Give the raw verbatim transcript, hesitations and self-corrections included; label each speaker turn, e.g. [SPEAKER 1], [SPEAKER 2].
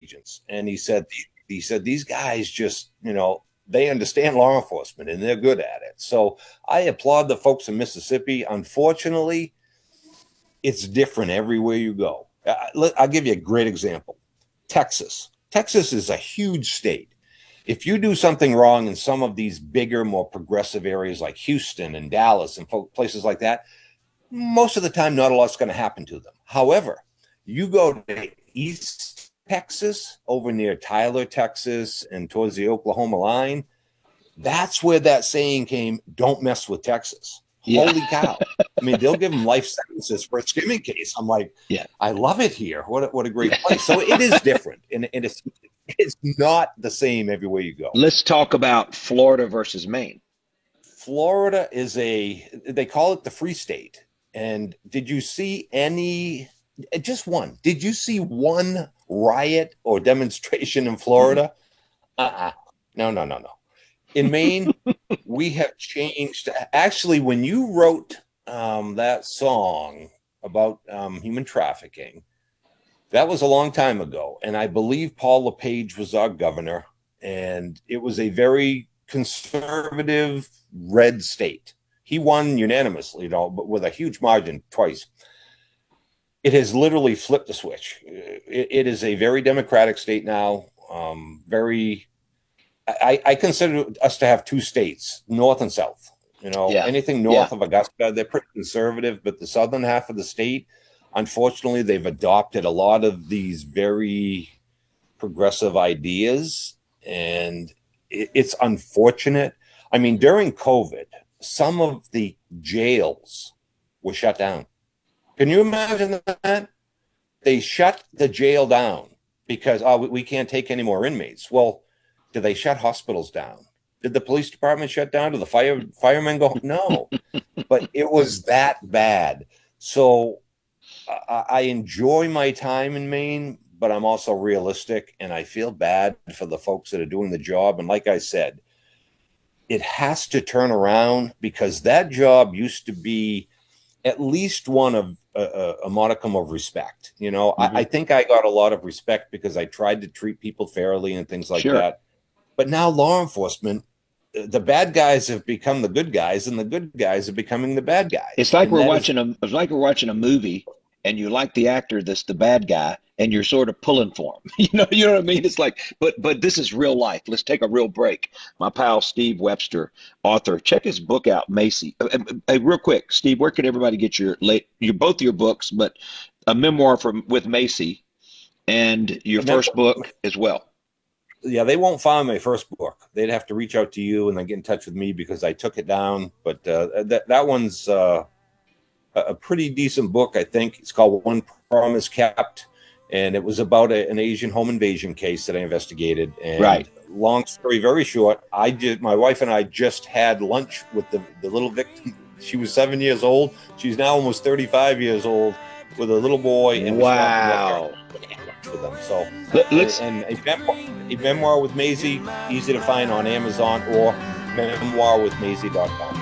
[SPEAKER 1] agents, and he said he said these guys just, you know, they understand law enforcement and they're good at it. So I applaud the folks in Mississippi. Unfortunately, it's different everywhere you go. I'll give you a great example. Texas. Texas is a huge state. If you do something wrong in some of these bigger, more progressive areas like Houston and Dallas and places like that, most of the time, not a lot's going to happen to them. However, you go to East Texas, over near Tyler, Texas, and towards the Oklahoma line, that's where that saying came, don't mess with Texas. Yeah. Holy cow. I mean, they'll give them life sentences for a skimming case. I'm like, yeah, I love it here. What a, what a great place. So it is different, and, and it's, it's not the same everywhere you go.
[SPEAKER 2] Let's talk about Florida versus Maine.
[SPEAKER 1] Florida is a, they call it the free state. And did you see any, just one, did you see one riot or demonstration in Florida? Uh-uh. No, no, no, no. In Maine, we have changed. Actually, when you wrote um, that song about um, human trafficking, that was a long time ago. And I believe Paul LePage was our governor. And it was a very conservative red state. He won unanimously, you know, but with a huge margin twice. It has literally flipped the switch. It, it is a very democratic state now. Um, very, I, I consider us to have two states, north and south. You know, yeah. anything north yeah. of Augusta, they're pretty conservative, but the southern half of the state, unfortunately, they've adopted a lot of these very progressive ideas, and it, it's unfortunate. I mean, during COVID, some of the jails were shut down. Can you imagine that? They shut the jail down because, oh, we can't take any more inmates. Well, did they shut hospitals down? Did the police department shut down? Did the fire firemen go? No, but it was that bad. So I, I enjoy my time in Maine, but I'm also realistic, and I feel bad for the folks that are doing the job. And like I said, it has to turn around, because that job used to be at least one of a, a modicum of respect. You know, mm-hmm. I, I think I got a lot of respect because I tried to treat people fairly and things like sure. that. But now law enforcement, the bad guys have become the good guys, and the good guys are becoming the bad guys.
[SPEAKER 2] It's like
[SPEAKER 1] and
[SPEAKER 2] we're watching is, a. It's like we're watching a movie, and you like the actor that's the bad guy, and you're sort of pulling for him. You know, you know what I mean? It's like, but but this is real life. Let's take a real break. My pal Steve Webster, author, check his book out, Macy. Uh, uh, real quick, Steve, where can everybody get your late, your both your books, but a memoir from with Macy, and your first book as well?
[SPEAKER 1] Yeah, they won't find my first book. They'd have to reach out to you and then get in touch with me, because I took it down. But uh, that that one's uh, a pretty decent book, I think. It's called One Promise Kept, and it was about a, an Asian home invasion case that I investigated. And
[SPEAKER 2] right.
[SPEAKER 1] long story very short, I did. My wife and I just had lunch with the, the little victim. She was seven years old. She's now almost thirty-five years old, with a little boy. And
[SPEAKER 2] wow.
[SPEAKER 1] With them. So
[SPEAKER 2] let's
[SPEAKER 1] and a memoir, a memoir with Maisie, easy to find on Amazon or memoir with Maisie dot com.